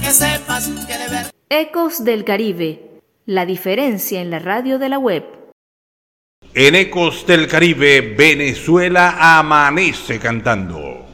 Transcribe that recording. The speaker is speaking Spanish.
que sepas que de verdad. Ecos del Caribe, la diferencia en la radio de la web. En Ecos del Caribe, Venezuela amanece cantando.